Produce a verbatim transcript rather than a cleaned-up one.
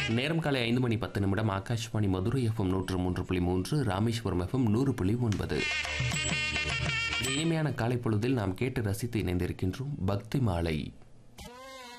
நேரம் காலை ஐந்து மணி பத்து நிமிடம். ஆகாஷ்வாணி மதுரை எஃப்எம் நூற்று மூன்று புள்ளி மூன்று, ராமேஸ்வரம் எஃப்எம் நூறு புள்ளி ஒன்பது. இனிமையான காலை பொழுதில் நாம் கேட்டு ரசித்து இணைந்திருக்கின்றோம் பக்தி மாலை.